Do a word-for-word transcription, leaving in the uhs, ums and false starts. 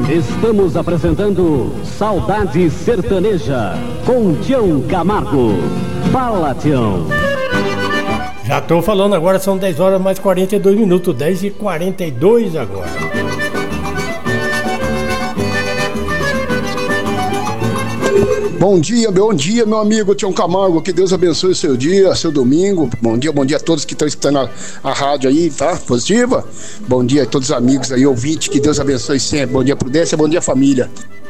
Estamos apresentando Saudade Sertaneja com Tião Camargo. Fala, Tião. Já tô falando agora, são dez horas mais quarenta e dois minutos, dez e quarenta e dois agora. Bom dia, bom dia, meu amigo Tião Camargo, que Deus abençoe o seu dia, seu domingo. Bom dia, bom dia a todos que estão escutando a, a rádio aí, tá? Positiva. Bom dia a todos os amigos aí, ouvintes, que Deus abençoe sempre. Bom dia, Prudência, bom dia, família.